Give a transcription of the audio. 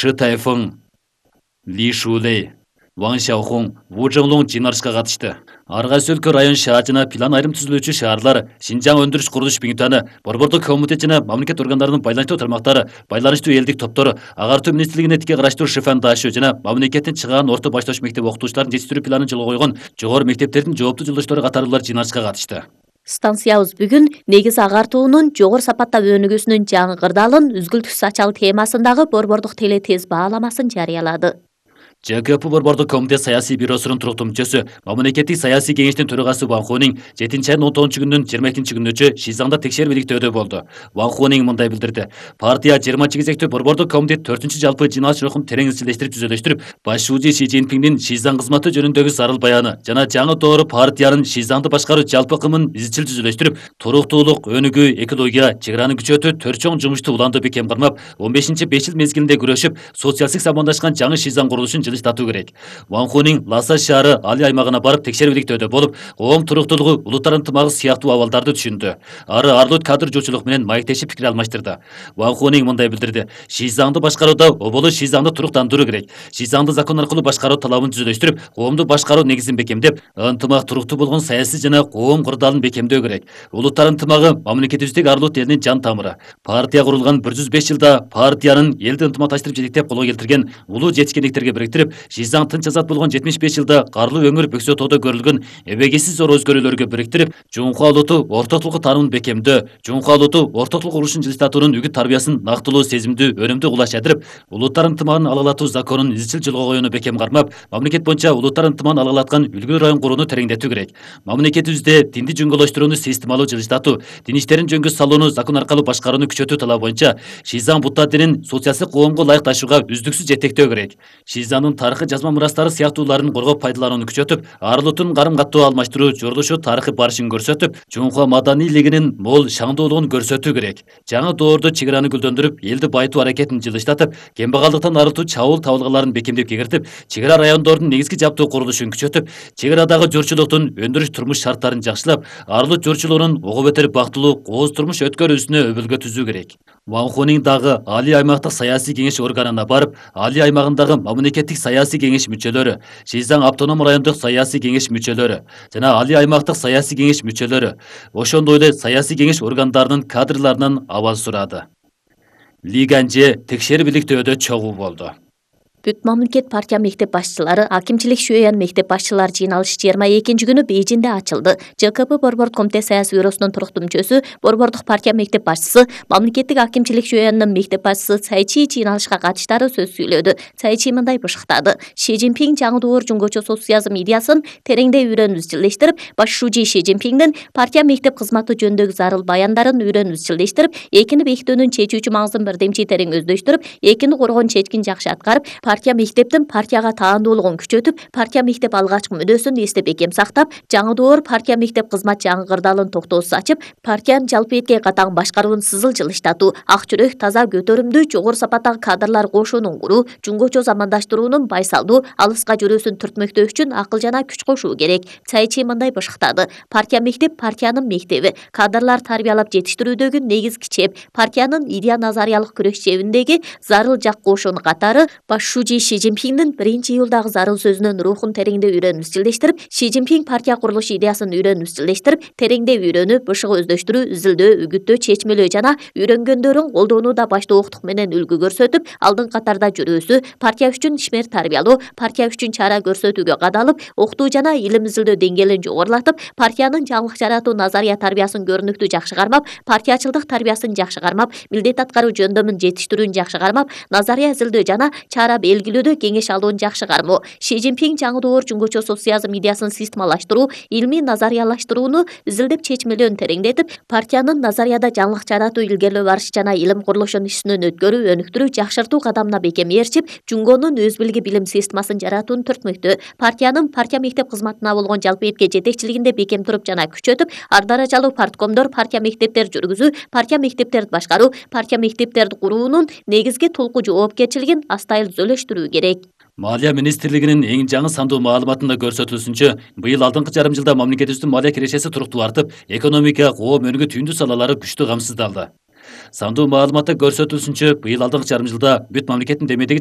Ши Тайфeng, Ли Шулей, Ван Xiaohong, Ву Зhenglong жиналышқа қатысты. Арғасы өлкө район шаажына план айрым түзүлүүчү шаарлар, Шинжаң өндүрүш курулуш бюнктаны, борбордук комитет жана мамлекет органдарынын байланыштуу тармактары, байланыштуу элдик топтору, агартуу министрлигине тике караштуу Шифан Дашу жана мамлекеттин чыгаан орто баштооч мектеп окутуучуларын жетиштирүү планын жолго койгон жогору мектептердин жооптуу жолдоштору катарлуулар жиналышка катышты. Станциябыз бүгүн негиз агартуунун жогору сапатта өнүгүүсүнүн жаңы кырдаалын үзгүлтүксүз ачалы темасындагы борбордук теле тез бааламасын жарыялады. ЖКП борбордук комитет саясий бюросунун туруктуу мүчөсү, мамлекеттик саясий кеңештин төрагасы Ван Хунин 7 айдын 19 күнүнүн 22 күнүнчө Шизаңда текшерүү иликтөөдө болду. Ван Хунин мындай билдирди. Партия 20 кезектүү борбордук комитет 4-чү жалпы жиналыш рухун терең изчилештирип түзөлөштүрүп, башчы Ши Цзиньпиндин Шизаң кызматы жөнүндөгү зарыл баяны жана жаңы доору партиянын Шизаңды башкаруу жалпы кымын изчил түзөлөштүрүп, туруктуулук, өнүгүү, экология, чек араны күчөтүү 4 чоң жумушту уланды бекем кармап, 15-5 жыл мезгилинде күрөшүп, социалдык самондашкан жаңы Шизаң курулушун жылыштатуу керек. Ван Хунин Ласа шаары Али аймагына барып текшерүү иликтөөдө болуп, коом туруктуулугу, улуттар ынтымагы сыяктуу абалдарды түшүндү. Ары арлык кадр жоочулук менен маектешип пикир алмаштырды. Ван Хунин мындай билдирди. Шизаңды башкарууда оболу Шизаңды туруктандыруу керек. Шизаңды закон аркылуу башкаруу талабын түзөлөштүрүп, коомду башкаруу негизин бекемдеп, ынтымак туруктуу болгон саясий жана коом кырдаалын бекемдөө керек. Улуттар ынтымагы мамлекетибиздеги арлуу элдин жан тамыры. Партия курулган 105 жылда партиянын элди ынтымакташтырып жетектеп колго келтирген улуу жетишкендиктерге бириктирип, Шизаң тынч азат болгон 75 жылда карлуу өңүр бөксө тоодо көрүлгөн эбегесиз зор өзгөрүүлөргө бириктирип, Жумху улуту ортоктулук таанымын бекемдөө, Жумху улуту ортоктулук урушун жылыштатуунун үгүт тарбиясын нактылуу, сезимдүү, өнүмдүү кулаштырып, улуттар ынтымагын алгылатуу законун изчил жолго коюуну бекем кармап, мамлекет боюнча улуттар ынтымагын алгылаткан үлгүлүү район курууну тереңдетүү керек. Мамлекетибизде динди жөнгөлөштүрүүнү системалуу жылыштатуу, дин иштерин жөнгө салууну закон аркылуу башкарууну күчөтүү талабы боюнча Шизаң Будда динин социалдык коомго ылайык ташууга үздүксүз жетектөө керек. Шизаңдын тарыхый жазма мурастары сыяктууларын коргоп пайдаланууну күчөтүп, арлытын карым каттуу алмаштыруу жордошу тарыхый барышын көрсөтүп, Жумху маданийлигинин мол шаңдуулугун көрсөтүү керек. Жаңы доордо чек араны гүлдөндүрүп, элди байытуу аракетин жылыштатып, кембагалдыктан арылтуу чабуул табылгаларын бекемдеп кегертип, чек ара райондордун негизги жаптуу курулушун күчөтүп, чек арадагы жорчулуктун өндүрүш турмуш шарттарын жакшылап, арлык жорчулугунун ого бетер бактылуу, кооз турмуш өткөрүүсүнө өбөлгө түзүү керек. Ван Хунин дагы Али аймактык саясий кеңеш органына барып, Али аймагындагы мамлекеттик саясий кеңеш мүчөлөрү, Шизаң автоном райондук саясий кеңеш мүчөлөрү жана Али аймактык саясий кеңеш мүчөлөрү, ошондой эле саясий кеңеш органдарынын кадрларынан абал сурады. Ли Ганже текшерүү иликтөөдө чогуу болду. Бүт мамлекет партия мектеп башчылары, акимчилик шүйөйөн мектеп башчылары жыйналышы 22 күнү Бейжинде ачылды. ЖКП борбордук комитет саясий бюросунун туруктуу мүчөсү, борбордук партия мектеп башчысы, мамлекеттик акимчилик шүйөөнүн мектеп башчысы Цай Чи жыйналышка катыштары сөз сүйлөдү. Цай Чи мындай бышыктады. Ши Цзиньпин жаңы доор жуңгочо социализм идеясын тереңдей үйрөнүп изчилештирип, башчы Ши Цзиньпиндин партия мектеп кызматы жөнүндөгү зарыл баяндарын үйрөнүп изчилештирип, экини бекитүүнүн чечүүчү маңызын бирдемчи терең өздөштүрүп, экини коргон чечкин жакшы аткарып, партия мектептин партияга таандуулугун күчөтүп, партия мектеп алгачкы мүнөзүн эсте бекем сактап, жаңы доор партия мектеп кызмат жаңы кырдаалын токтоосуз ачып, партиянын жалпы этке катаң башкаруун сызыл жылыштатуу, ак жүрөк, таза, көтөрүмдүү, жогору сапаттагы кадрлар кошуунун куруу, жуңгочо замандаштыруунун байсалдуу, алыска жүрүүсүн түртмөктөө үчүн акыл жана күч кошуу керек. Цай Чи мындай бышыктады. Партия мектеп партиянын мектеби, кадрлар тарбиялап жетиштирүүдөгү негизги чеп, партиянын идея назариялык күрөш чебиндеги зарыл жак кошуун катары башчы Ши Цзиньпиндин 1-июлдагы зарыл сөзүнүн рухун тереңдей үйрөнүп изчилештирип, Ши Цзиньпин партия курулуш идеясын үйрөнүп изчилештирип, тереңдей үйрөнүп, бышык өздөштүрүү, изилдөө, үгүттөө, чечмелөө жана үйрөнгөндөрүн колдонууда баштоолуктук менен үлгү көрсөтүп, алдын катарда жүрүүсү, партия үчүн ишмер тарбиялоо, партия үчүн чара көрсөтүүгө кадалып, окутуу жана илим изилдөө деңгээлин жогорулатып, партиянын жаңылык жаратуу назария тарбиясын көрүнүктүү жакшы кармап, партиячылдык тарбиясын жакшы кармап, милдет аткаруу жөндөмүн жетиштирүүнү жакшы кармап, назария изилдөө жана чара белгилөөдө кеңеш алуун жакшы кармоо. Ши Цзиньпин жаңы доор жуңгочо социализм идеясын системалаштыруу, илмий назариялаштырууну изилдеп чечмелөөнү тереңдетип, партиянын назарияда жаңылык жаратуу, илгерлөө барыш жана илим курулушун ишинен өткөрүү, өнүктүрүү, жакшыртуу кадамына бекем ээрчип, жуңгонун өз билги билим системасын жаратууну түртмөктө, партиянын партия мектеп кызматына болгон жалпы этке жетекчилигинде бекем туруп жана күчөтүп, ар даражалуу парткомдор, партия мектептер жүргүзүү, партия мектептерди башкаруу, партия мектептерди куруунун негизги толку жоопкерчилигин астайыл түзөлөштүрүү керек. Малия министрлигинин эң жаңы сандуу маалыматында көрсөтүлүшүнчө, быйыл алдыңкы жарым жылда мамлекетибиздин малия кирешеси туруктуу артып, экономика, коом өнүгүү түйүндүү салалары күчтүү камсыздалды. Сандуу маалыматта көрсөтүлүшүнчө, быйыл алдыңкы жарым жылда бүт мамлекеттин демедеги